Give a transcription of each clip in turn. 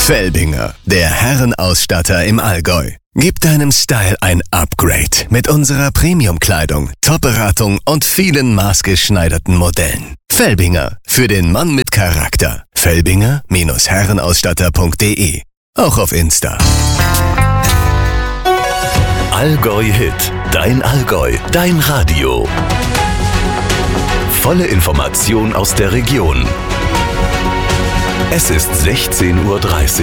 Felbinger, der Herrenausstatter im Allgäu. Gib deinem Style ein Upgrade mit unserer Premium-Kleidung, Top-Beratung und vielen maßgeschneiderten Modellen. Felbinger, für den Mann mit Charakter. Felbinger-Herrenausstatter.de. Auch auf Insta. Allgäu Hit, dein Allgäu, dein Radio. Volle Information aus der Region. Es ist 16:30 Uhr.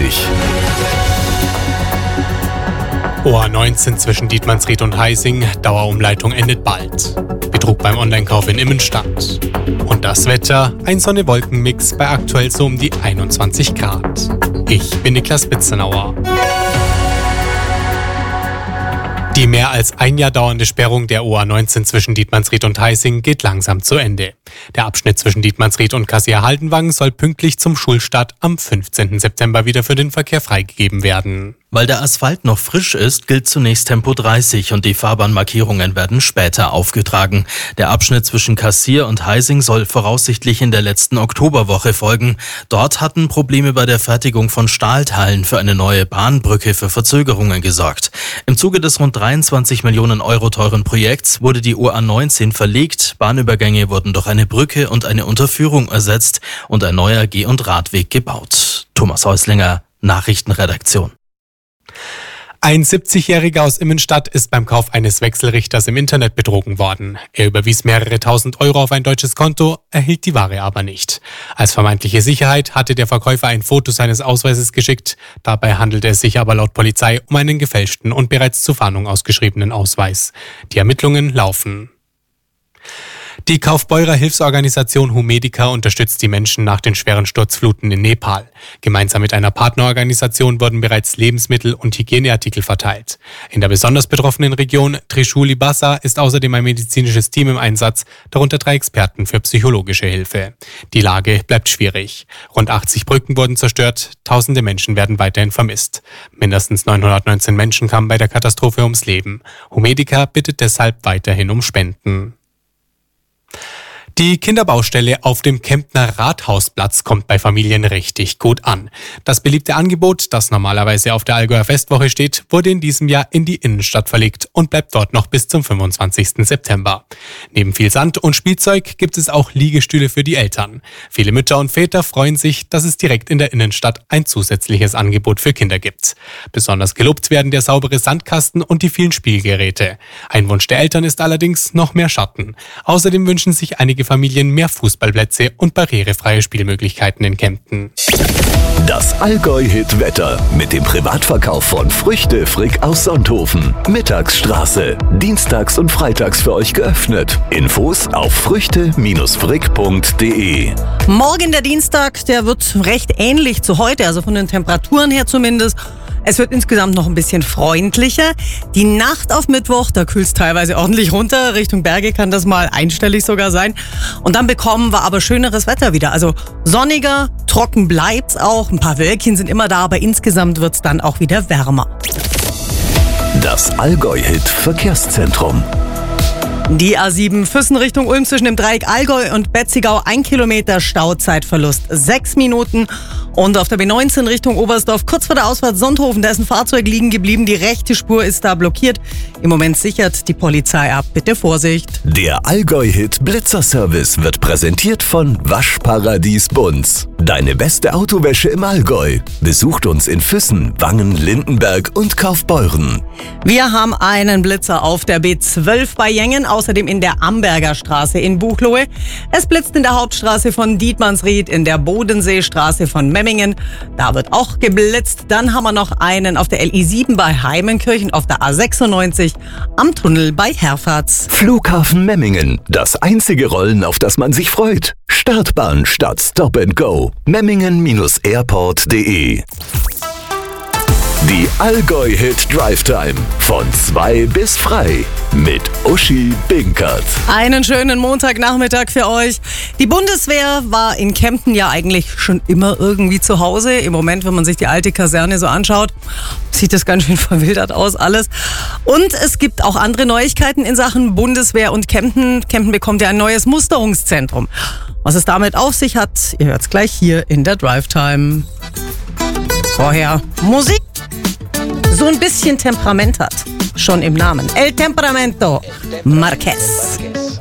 OA19 zwischen Dietmannsried und Heising, Dauerumleitung endet bald. Betrug beim Online-Kauf in Immenstadt. Und das Wetter, ein Sonne-Wolken-Mix bei aktuell so um die 21 Grad. Ich bin Niklas Bitzenauer. Die mehr als ein Jahr dauernde Sperrung der OA19 zwischen Dietmannsried und Heising geht langsam zu Ende. Der Abschnitt zwischen Dietmannsried und Kassel-Haldenwang soll pünktlich zum Schulstart am 15. September wieder für den Verkehr freigegeben werden. Weil der Asphalt noch frisch ist, gilt zunächst Tempo 30 und die Fahrbahnmarkierungen werden später aufgetragen. Der Abschnitt zwischen Kassier und Heising soll voraussichtlich in der letzten Oktoberwoche folgen. Dort hatten Probleme bei der Fertigung von Stahlteilen für eine neue Bahnbrücke für Verzögerungen gesorgt. Im Zuge des rund 23 Millionen Euro teuren Projekts wurde die OA19 verlegt, Bahnübergänge wurden durch eine Brücke und eine Unterführung ersetzt und ein neuer Geh- und Radweg gebaut. Thomas Häuslinger, Nachrichtenredaktion. Ein 70-Jähriger aus Immenstadt ist beim Kauf eines Wechselrichters im Internet betrogen worden. Er überwies mehrere tausend Euro auf ein deutsches Konto, erhielt die Ware aber nicht. Als vermeintliche Sicherheit hatte der Verkäufer ein Foto seines Ausweises geschickt. Dabei handelte es sich aber laut Polizei um einen gefälschten und bereits zur Fahndung ausgeschriebenen Ausweis. Die Ermittlungen laufen. Die Kaufbeurer Hilfsorganisation Humedica unterstützt die Menschen nach den schweren Sturzfluten in Nepal. Gemeinsam mit einer Partnerorganisation wurden bereits Lebensmittel und Hygieneartikel verteilt. In der besonders betroffenen Region Trishuli Bassa ist außerdem ein medizinisches Team im Einsatz, darunter 3 Experten für psychologische Hilfe. Die Lage bleibt schwierig. Rund 80 Brücken wurden zerstört, tausende Menschen werden weiterhin vermisst. Mindestens 919 Menschen kamen bei der Katastrophe ums Leben. Humedica bittet deshalb weiterhin um Spenden. Die Kinderbaustelle auf dem Kemptner Rathausplatz kommt bei Familien richtig gut an. Das beliebte Angebot, das normalerweise auf der Allgäuer Festwoche steht, wurde in diesem Jahr in die Innenstadt verlegt und bleibt dort noch bis zum 25. September. Neben viel Sand und Spielzeug gibt es auch Liegestühle für die Eltern. Viele Mütter und Väter freuen sich, dass es direkt in der Innenstadt ein zusätzliches Angebot für Kinder gibt. Besonders gelobt werden der saubere Sandkasten und die vielen Spielgeräte. Ein Wunsch der Eltern ist allerdings noch mehr Schatten. Außerdem wünschen sich einige Familien mehr Fußballplätze und barrierefreie Spielmöglichkeiten in Kempten. Das Allgäu-Hit-Wetter mit dem Privatverkauf von Früchte Frick aus Sonthofen. Mittagsstraße. Dienstags und freitags für euch geöffnet. Infos auf früchte-frick.de. Morgen der Dienstag, der wird recht ähnlich zu heute, also von den Temperaturen her zumindest. Es wird insgesamt noch ein bisschen freundlicher. Die Nacht auf Mittwoch, da kühlt es teilweise ordentlich runter. Richtung Berge kann das mal einstellig sogar sein. Und dann bekommen wir aber schöneres Wetter wieder. Also sonniger, trocken bleibt's auch. Ein paar Wölkchen sind immer da, aber insgesamt wird's dann auch wieder wärmer. Das Allgäu-Hit-Verkehrszentrum. Die A7 Füssen Richtung Ulm zwischen dem Dreieck Allgäu und Betzigau 1 Kilometer Stauzeitverlust 6 Minuten. Und auf der B19 Richtung Oberstdorf kurz vor der Ausfahrt Sonthofen, da ist ein Fahrzeug liegen geblieben. Die rechte Spur ist da blockiert. Im Moment sichert die Polizei ab. Bitte Vorsicht. Der Allgäu-Hit Blitzerservice wird präsentiert von Waschparadies Bunz. Deine beste Autowäsche im Allgäu. Besucht uns in Füssen, Wangen, Lindenberg und Kaufbeuren. Wir haben einen Blitzer auf der B12 bei Jengen, außerdem in der Amberger Straße in Buchloe. Es blitzt in der Hauptstraße von Dietmannsried, in der Bodenseestraße von Memmingen. Da wird auch geblitzt. Dann haben wir noch einen auf der LI7 bei Heimenkirchen, auf der A96 am Tunnel bei Herfahrt. Flughafen Memmingen. Das einzige Rollen, auf das man sich freut. Startbahn statt Stop and Go. Memmingen-airport.de. Die Allgäu-Hit Drive Time von 2 bis frei mit Uschi Binkert. Einen schönen Montagnachmittag für euch. Die Bundeswehr war in Kempten ja eigentlich schon immer irgendwie zu Hause. Im Moment, wenn man sich die alte Kaserne so anschaut, sieht das ganz schön verwildert aus alles. Und es gibt auch andere Neuigkeiten in Sachen Bundeswehr und Kempten. Kempten bekommt ja ein neues Musterungszentrum. Was es damit auf sich hat, ihr hört es gleich hier in der Drive Time. Vorher Musik, so ein bisschen Temperament hat. Schon im Namen. El Temperamento, Marquez.